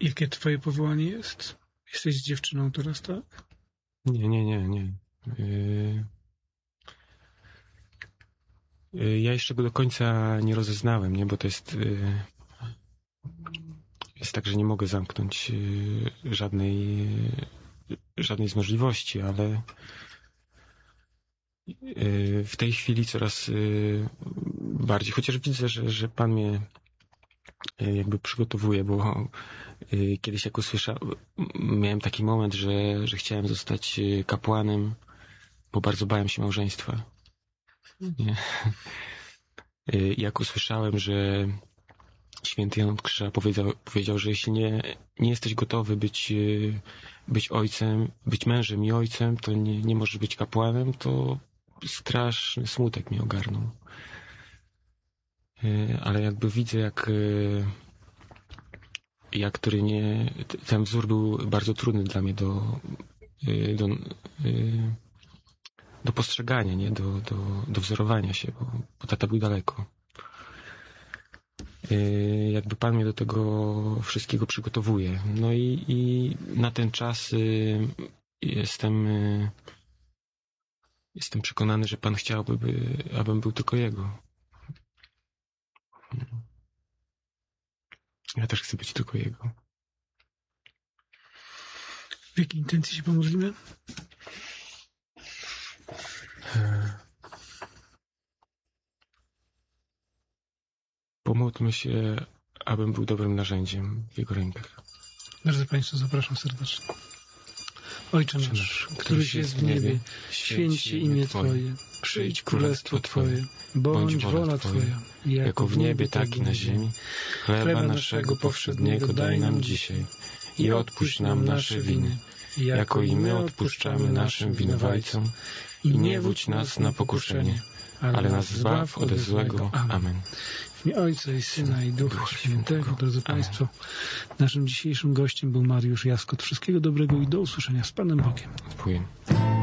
Jakie twoje powołanie jest? Jesteś dziewczyną teraz, tak? Nie. Ja jeszcze go do końca nie rozeznałem, nie? Bo to jest tak, że nie mogę zamknąć żadnej z możliwości, ale w tej chwili coraz bardziej, chociaż widzę, że Pan mnie jakby przygotowuje, bo kiedyś jak miałem taki moment, że chciałem zostać kapłanem, bo bardzo bałem się małżeństwa. Nie? Jak usłyszałem, że święty Jan od Krzyża powiedział, że jeśli nie jesteś gotowy być ojcem, być mężem i ojcem, to nie możesz być kapłanem, to straszny smutek mnie ogarnął. Ale jakby widzę, jak ten wzór był bardzo trudny dla mnie do postrzegania, nie? Do wzorowania się, bo tata był daleko. Jakby Pan mnie do tego wszystkiego przygotowuje. No i na ten czas jestem przekonany, że Pan chciałby, abym był tylko Jego. Ja też chcę być tylko Jego. W jakiej intencji się pomodlimy? Pomódlmy się, abym był dobrym narzędziem w Jego rękach. Drodzy Państwo, zapraszam serdecznie. Ojcze nasz, któryś jest w niebie, święć się imię Twoje, przyjdź królestwo Twoje, bądź wola Twoja, jako w niebie, tak i na ziemi. Chleba naszego powszedniego daj nam dzisiaj i odpuść nam nasze winy, jako i my odpuszczamy naszym winowajcom. I nie wódź nas na pokuszenie, ale nas zbaw ode złego. Amen. W imię Ojca i Syna i Ducha Świętego. Drodzy Państwo, naszym dzisiejszym gościem był Mariusz Jaskot. Wszystkiego dobrego i do usłyszenia z Panem Bogiem. Dziękuję.